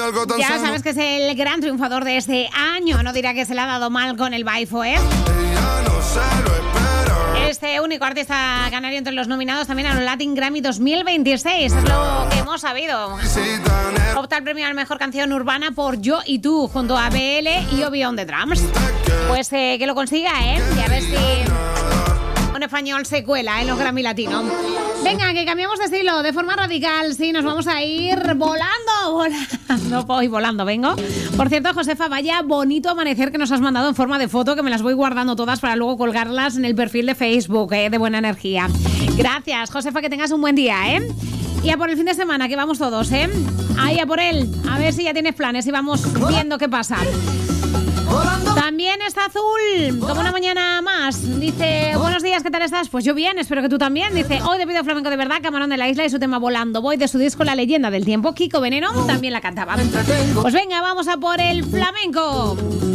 algo tan Ya sano. sabes que es el gran triunfador de este año. No dirá que se le ha dado mal con el Baifo, ¿eh? Ella no se lo espera. Este único artista canario entre los nominados también a los Latin Grammy 2026. Es lo que hemos sabido. Opta el premio a la mejor canción urbana por Yo y Tú, junto a BL y Obi on the Drums. Pues que lo consiga, ¿eh? Y a ver si un español se cuela en los Grammy Latino. Venga, que cambiamos de estilo de forma radical. Sí, nos vamos a ir volando. Voy volando, vengo. Por cierto, Josefa, vaya bonito amanecer que nos has mandado en forma de foto, que me las voy guardando todas para luego colgarlas en el perfil de Facebook, de Buena Energía. Gracias, Josefa, que tengas un buen día, ¿eh? Y a por el fin de semana, que vamos todos, ¿eh? Ahí a por él. A ver si ya tienes planes y vamos viendo qué pasa. También está Azul, como una mañana más. Dice, buenos días, ¿qué tal estás? Pues yo bien, espero que tú también. Dice, hoy te pido flamenco de verdad, Camarón de la Isla y su tema Volando. Voy de su disco La Leyenda del Tiempo. Kiko Veneno también la cantaba. Pues venga, vamos a por el flamenco.